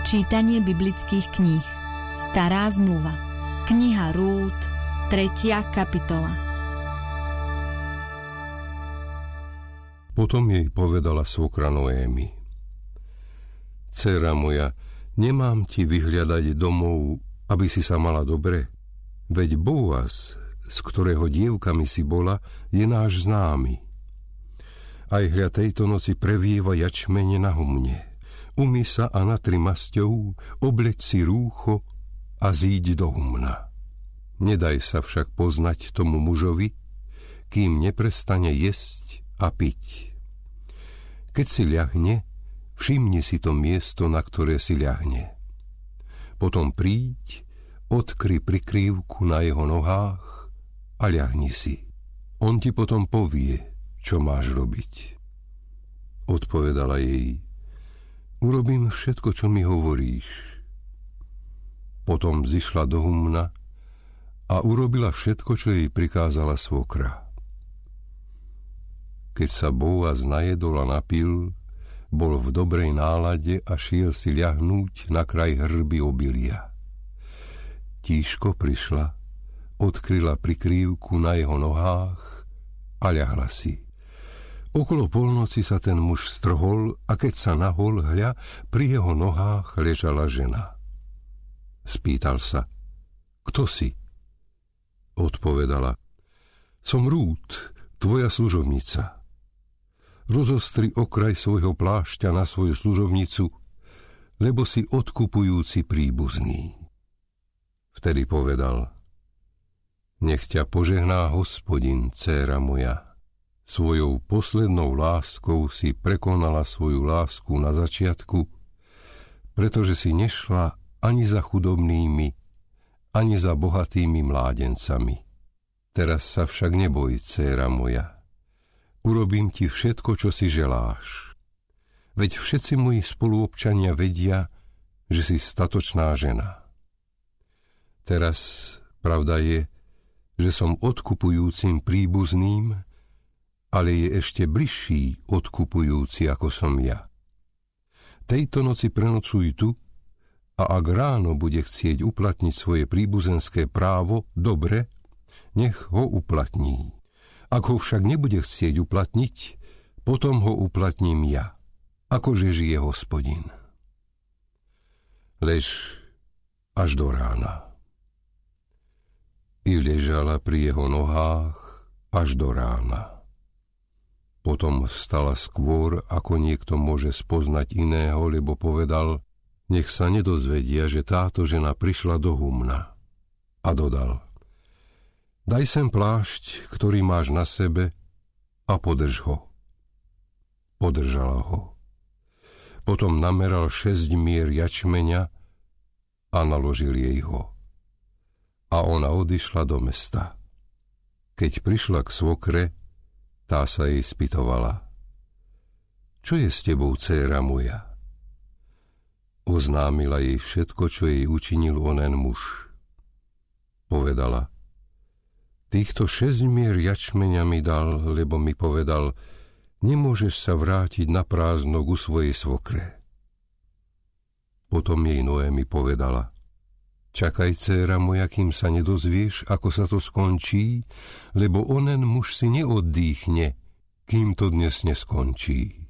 Čítanie biblických kníh. Stará zmluva. Kniha Rút, 3. kapitola. Potom jej povedala svokra Noémi: Dcéra moja, nemám ti vyhľadať domov, aby si sa mala dobre? Veď Boaz, z ktorého dievkami si bola, je náš známy. Aj hľa tejto noci previeva jačmene na humne. Umyj sa a natri masťou, obleď si rúcho a zíď do humna. Nedaj sa však poznať tomu mužovi, kým neprestane jesť a piť. Keď si ľahne, všimni si to miesto, na ktoré si ľahne. Potom príď, odkry prikrývku na jeho nohách a ľahni si. On ti potom povie, čo máš robiť. Odpovedala jej: Urobím všetko, čo mi hovoríš. Potom zišla do humna a urobila všetko, čo jej prikázala svokra. Keď sa Boaz najedol a napil, bol v dobrej nálade a šiel si ľahnúť na kraj hrby obilia. Tíško prišla, odkryla prikrývku na jeho nohách a ľahla si. Okolo polnoci sa ten muž strhol a keď sa nahol, hľa, pri jeho nohách ležala žena. Spýtal sa: Kto si? Odpovedala: Som Rút, tvoja služobnica. Rozostri okraj svojho plášťa na svoju služobnicu, lebo si odkupujúci príbuzný. Vtedy povedal: Nech ťa požehná Hospodin, dcéra moja. Svojou poslednou láskou si prekonala svoju lásku na začiatku, pretože si nešla ani za chudobnými, ani za bohatými mládencami. Teraz sa však neboj, dcéra moja. Urobím ti všetko, čo si želáš. Veď všetci moji spoluobčania vedia, že si statočná žena. Teraz pravda je, že som odkupujúcim príbuzným, ale je ešte bližší odkupujúci, ako som ja. Tejto noci prenocuj tu a ak ráno bude chcieť uplatniť svoje príbuzenské právo, dobre, nech ho uplatní. Ak ho však nebude chcieť uplatniť, potom ho uplatním ja, akože žije Hospodin. Lež až do rána. I ležala pri jeho nohách až do rána. Potom vstala skôr, ako niekto môže spoznať iného, lebo povedal: Nech sa nedozvedia, že táto žena prišla do humna. A dodal: Daj sem plášť, ktorý máš na sebe, a podrž ho. Podržala ho. Potom nameral 6 mier jačmeňa a naložil jej ho. A ona odišla do mesta. Keď prišla k svokre, tá sa jej spytovala: Čo je s tebou, dcéra moja? Oznámila jej všetko, čo jej učinil onen muž. Povedala: Týchto 6 mier jačmeňa mi dal, lebo mi povedal: Nemôžeš sa vrátiť na prázdno ku svojej svokre. Potom jej Noémi povedala: Čakaj, dcéra moja, kým sa nedozvieš, ako sa to skončí, lebo onen muž si neoddýchne, kým to dnes neskončí.